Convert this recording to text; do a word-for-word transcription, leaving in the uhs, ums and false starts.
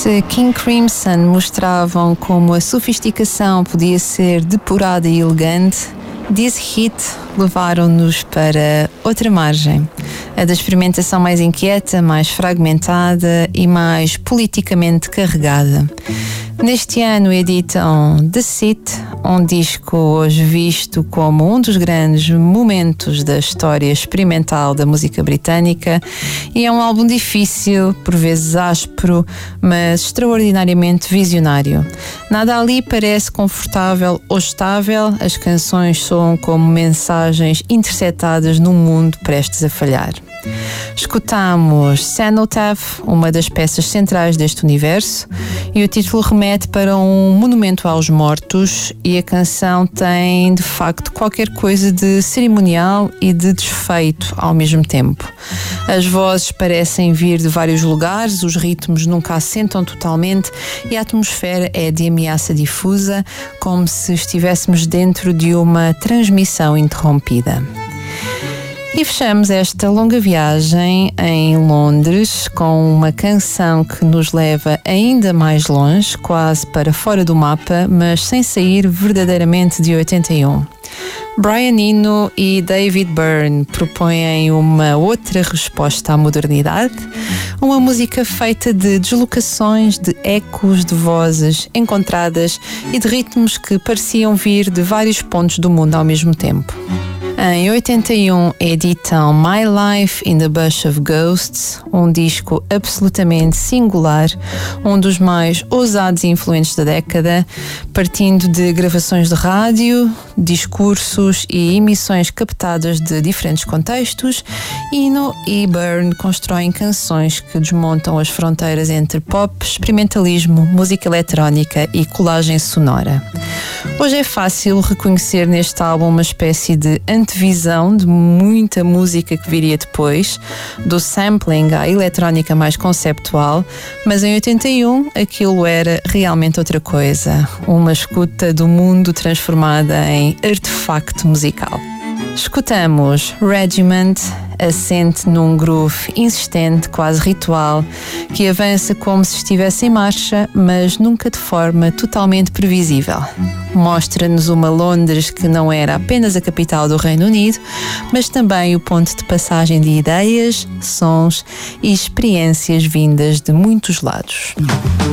Se King Crimson mostravam como a sofisticação podia ser depurada e elegante, This Hit levaram-nos para outra margem, a da experimentação mais inquieta, mais fragmentada e mais politicamente carregada. Neste ano editam The Sit, um disco hoje visto como um dos grandes momentos da história experimental da música britânica, e é um álbum difícil, por vezes áspero, mas extraordinariamente visionário. Nada ali parece confortável ou estável, as canções soam como mensagens interceptadas num mundo prestes a falhar. Escutamos Cenotaph, uma das peças centrais deste universo, e o título remete para um monumento aos mortos, e a canção tem, de facto, qualquer coisa de cerimonial e de desfeito ao mesmo tempo. As vozes parecem vir de vários lugares, os ritmos nunca assentam totalmente e a atmosfera é de ameaça difusa, como se estivéssemos dentro de uma transmissão interrompida. E fechamos esta longa viagem em Londres com uma canção que nos leva ainda mais longe, quase para fora do mapa, mas sem sair verdadeiramente de oitenta e um. Brian Eno e David Byrne propõem uma outra resposta à modernidade, uma música feita de deslocações, de ecos, de vozes encontradas e de ritmos que pareciam vir de vários pontos do mundo ao mesmo tempo. Em oitenta e um editam My Life in the Bush of Ghosts, um disco absolutamente singular, um dos mais ousados e influentes da década, partindo de gravações de rádio, discursos e emissões captadas de diferentes contextos. Eno e Byrne constroem canções que desmontam as fronteiras entre pop, experimentalismo, música eletrónica e colagem sonora. Hoje é fácil reconhecer neste álbum uma espécie de antevisão de muita música que viria depois, do sampling à eletrónica mais conceptual, mas em oitenta e um aquilo era realmente outra coisa, uma escuta do mundo transformada em artefacto musical. Escutamos Regiment, assente num groove insistente, quase ritual, que avança como se estivesse em marcha, mas nunca de forma totalmente previsível. Mostra-nos uma Londres que não era apenas a capital do Reino Unido, mas também o ponto de passagem de ideias, sons e experiências vindas de muitos lados.